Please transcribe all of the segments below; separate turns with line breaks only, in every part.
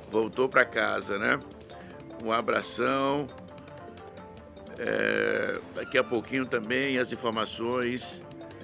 voltou para casa, né? Um abração. Daqui a pouquinho também as informações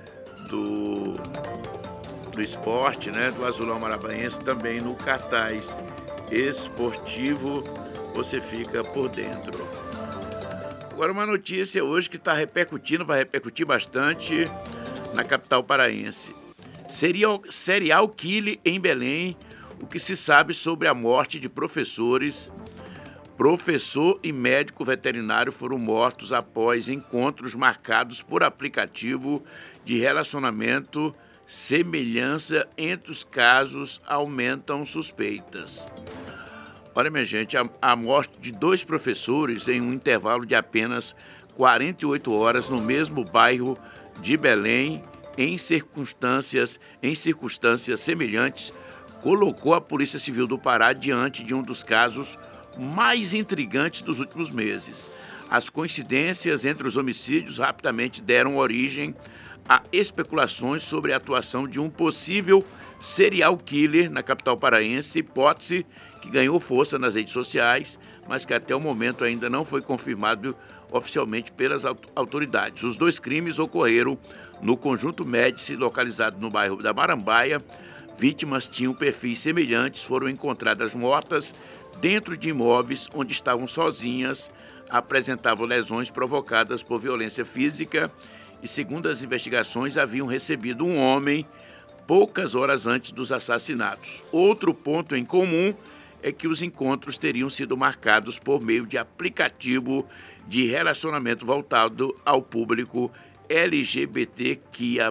do esporte, né? Do Azulão Maranhense também no cartaz esportivo, você fica por dentro. Agora uma notícia hoje que está repercutindo, vai repercutir bastante na capital paraense. Serial killer em Belém, o que se sabe sobre a morte de professores. Professor e médico veterinário foram mortos após encontros marcados por aplicativo de relacionamento. Semelhança entre os casos aumentam suspeitas. Olha, minha gente, a morte de 2 professores em um intervalo de apenas 48 horas no mesmo bairro de Belém, em circunstâncias semelhantes, colocou a Polícia Civil do Pará diante de um dos casos mais intrigantes dos últimos meses. As coincidências entre os homicídios rapidamente deram origem a especulações sobre a atuação de um possível serial killer na capital paraense, hipótese que ganhou força nas redes sociais, mas que até o momento ainda não foi confirmado oficialmente pelas autoridades. Os 2 crimes ocorreram no Conjunto Médici, localizado no bairro da Marambaia. Vítimas tinham perfis semelhantes, foram encontradas mortas dentro de imóveis onde estavam sozinhas, apresentavam lesões provocadas por violência física e, segundo as investigações, haviam recebido um homem poucas horas antes dos assassinatos. Outro ponto em comum é que os encontros teriam sido marcados por meio de aplicativo de relacionamento voltado ao público LGBTQIA+.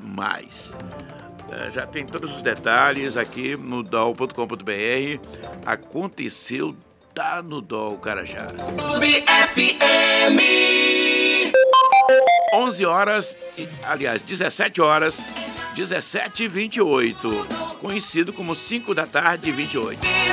Já tem todos os detalhes aqui no udol.com.br. Aconteceu, tá no UDOL Carajás.
Clube FM.
11 horas, aliás, 17 horas, 17h28, conhecido como 5 da tarde 28.